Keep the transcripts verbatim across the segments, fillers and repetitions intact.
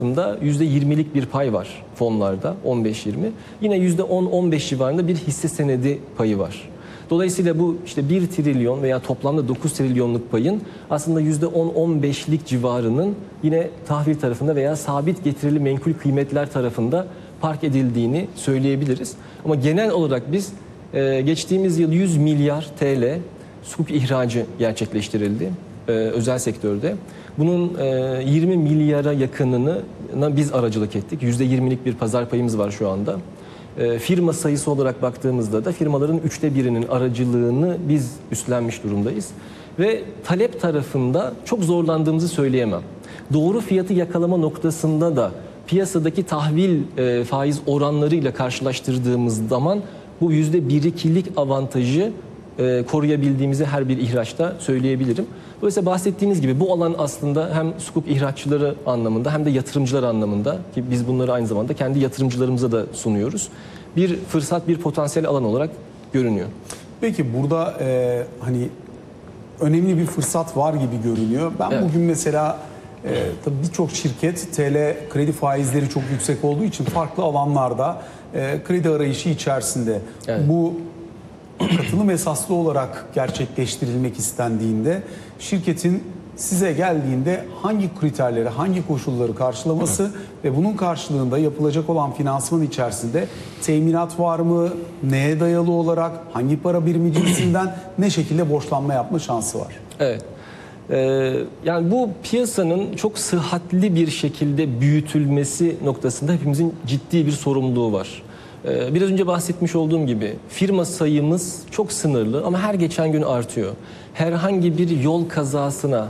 yüzde yirmilik bir pay var fonlarda, on beş yirmi. Yine yüzde on on beş civarında bir hisse senedi payı var. Dolayısıyla bu işte bir trilyon veya toplamda dokuz trilyonluk payın aslında yüzde on on beşlik civarının yine tahvil tarafında veya sabit getirili menkul kıymetler tarafında park edildiğini söyleyebiliriz. Ama genel olarak biz e, geçtiğimiz yıl yüz milyar T L sukuk ihracı gerçekleştirildi e, özel sektörde. Bunun e, yirmi milyara yakınını biz aracılık ettik. yüzde yirmilik bir pazar payımız var şu anda. E, firma sayısı olarak baktığımızda da firmaların üçte birinin aracılığını biz üstlenmiş durumdayız. Ve talep tarafında çok zorlandığımızı söyleyemem. Doğru fiyatı yakalama noktasında da piyasadaki tahvil e, faiz oranlarıyla karşılaştırdığımız zaman bu yüzde bir ikilik avantajı e, koruyabildiğimizi her bir ihraçta söyleyebilirim. Dolayısıyla bahsettiğiniz gibi bu alan aslında hem sukuk ihraççıları anlamında hem de yatırımcılar anlamında, ki biz bunları aynı zamanda kendi yatırımcılarımıza da sunuyoruz, bir fırsat, bir potansiyel alan olarak görünüyor. Peki burada e, hani önemli bir fırsat var gibi görünüyor. Ben evet. bugün mesela e, tabii birçok şirket T L kredi faizleri çok yüksek olduğu için farklı alanlarda e, kredi arayışı içerisinde. Evet. Bu katılım esaslı olarak gerçekleştirilmek istendiğinde şirketin size geldiğinde hangi kriterleri, hangi koşulları karşılaması ve bunun karşılığında yapılacak olan finansman içerisinde teminat var mı, neye dayalı olarak, hangi para birimi cinsinden ne şekilde borçlanma yapma şansı var? Evet. Ee, yani bu piyasanın çok sıhhatli bir şekilde büyütülmesi noktasında hepimizin ciddi bir sorumluluğu var. Biraz önce bahsetmiş olduğum gibi firma sayımız çok sınırlı ama her geçen gün artıyor. Herhangi bir yol kazasına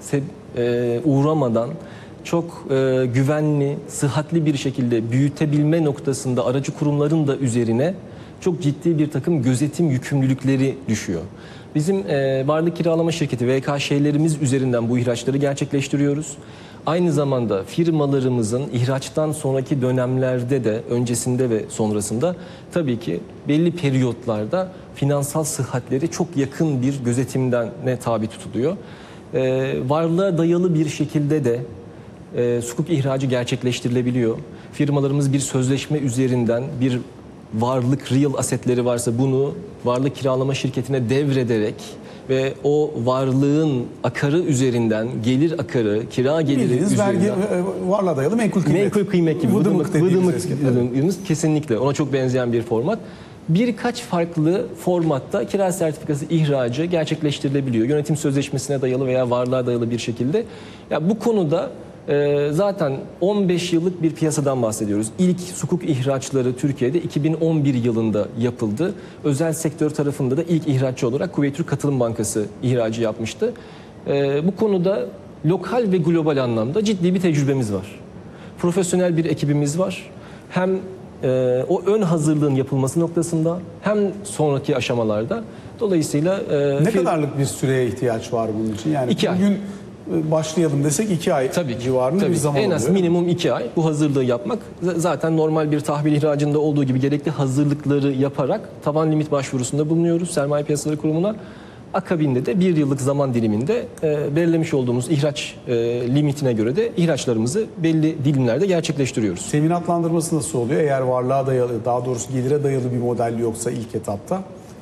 uğramadan çok güvenli, sıhhatli bir şekilde büyütebilme noktasında aracı kurumların da üzerine çok ciddi bir takım gözetim yükümlülükleri düşüyor. Bizim varlık kiralama şirketi V K Ş'lerimiz üzerinden bu ihraçları gerçekleştiriyoruz. Aynı zamanda firmalarımızın ihraçtan sonraki dönemlerde de öncesinde ve sonrasında tabii ki belli periyotlarda finansal sıhhatleri çok yakın bir gözetimden ne tabi tutuluyor. Ee, varlığa dayalı bir şekilde de e, sukuk ihracı gerçekleştirilebiliyor. Firmalarımız bir sözleşme üzerinden bir varlık, real asetleri varsa bunu varlık kiralama şirketine devrederek ve o varlığın akarı üzerinden gelir akarı, kira geliri bildiğiniz üzerinden vergi varlığa dayalı menkul kıymet. Menkul kıymet gibi. Vıdımık dediğimiz kesinlikle ona çok benzeyen bir format. Birkaç farklı formatta kira sertifikası ihracı gerçekleştirilebiliyor. Yönetim sözleşmesine dayalı veya varlığa dayalı bir şekilde. Ya bu konuda e, zaten on beş yıllık bir piyasadan bahsediyoruz. İlk sukuk ihraçları Türkiye'de iki bin on bir yılında yapıldı. Özel sektör tarafında da ilk ihraççı olarak Kuveyt Türk Katılım Bankası ihracı yapmıştı. E, bu konuda lokal ve global anlamda ciddi bir tecrübemiz var. Profesyonel bir ekibimiz var. Hem e, o ön hazırlığın yapılması noktasında hem sonraki aşamalarda. Dolayısıyla e, ne kadarlık bir süreye ihtiyaç var bunun için? Yani iki bugün ay. Başlayalım desek iki ay tabii ki, civarında tabii bir zaman en az oluyor. Minimum iki ay bu hazırlığı yapmak. Zaten normal bir tahvil ihracında olduğu gibi gerekli hazırlıkları yaparak tavan limit başvurusunda bulunuyoruz Sermaye Piyasaları Kurumu'na. Akabinde de bir yıllık zaman diliminde e, belirlemiş olduğumuz ihraç e, limitine göre de ihraçlarımızı belli dilimlerde gerçekleştiriyoruz. Teminatlandırması nasıl oluyor? Eğer varlığa dayalı, daha doğrusu gelire dayalı bir model yoksa ilk etapta?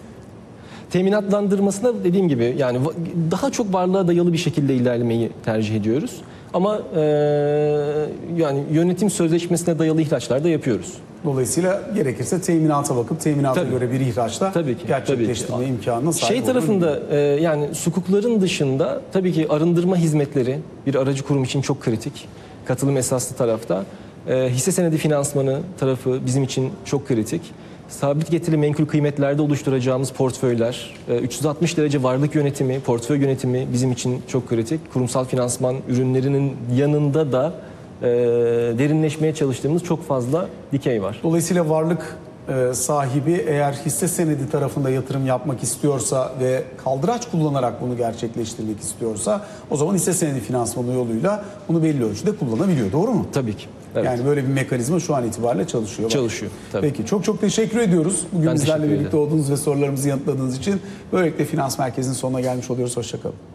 Teminatlandırmasında dediğim gibi yani daha çok varlığa dayalı bir şekilde ilerlemeyi tercih ediyoruz. Ama e, yani yönetim sözleşmesine dayalı ihraçlar da yapıyoruz. Dolayısıyla gerekirse teminata bakıp teminata tabii. göre bir ihraçla tabii ki, gerçekleştirme tabii ki. imkanına sahip Şey tarafında e, yani sukukların dışında tabii ki arındırma hizmetleri bir aracı kurum için çok kritik. Katılım esaslı tarafta. E, hisse senedi finansmanı tarafı bizim için çok kritik. Sabit getirili menkul kıymetlerde oluşturacağımız portföyler, üç yüz altmış derece varlık yönetimi, portföy yönetimi bizim için çok kritik. Kurumsal finansman ürünlerinin yanında da e, derinleşmeye çalıştığımız çok fazla dikey var. Dolayısıyla varlık e, sahibi eğer hisse senedi tarafında yatırım yapmak istiyorsa ve kaldıraç kullanarak bunu gerçekleştirmek istiyorsa o zaman hisse senedi finansmanı yoluyla bunu belli ölçüde kullanabiliyor. Doğru mu? Tabii ki. Evet. Yani böyle bir mekanizma şu an itibariyle çalışıyor. Çalışıyor. Tabii. Peki çok çok teşekkür ediyoruz. Bugün ben bizlerle birlikte olduğunuz ve sorularımızı yanıtladığınız için böylelikle Finans Merkezi'nin sonuna gelmiş oluyoruz. Hoşça kalın.